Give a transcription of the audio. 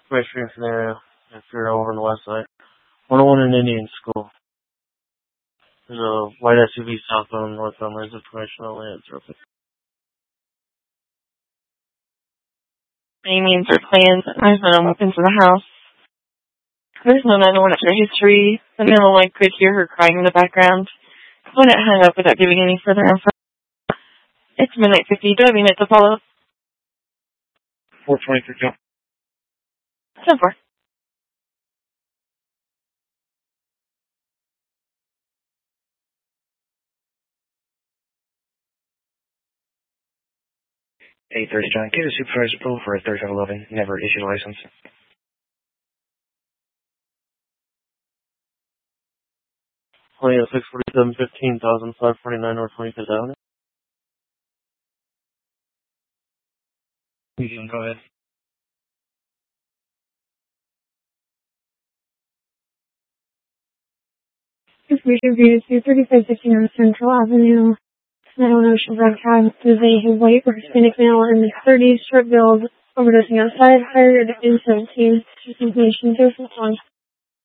Question scenario if you're over on the west side. 101 in Indian School. There's a white SUV southbound, northbound lanes of information only at 050. Any means or plans. There's no one into the house. There's no 911 after history. The middle line could hear her crying in the background. When it hung up without giving any further info. It's midnight 50. Do I have a minute to follow? 423 jump. 10-4. John. Give a supervisor bill for a 3511. Never issued a license. Oh yeah, 647, 15,549 North 25th Avenue. You can go ahead. Information views 3515 on Central Avenue. Metal Ocean Drive Drive is a white or Hispanic male in his 30s, short build, overdosing outside, hired in 17. Information 251.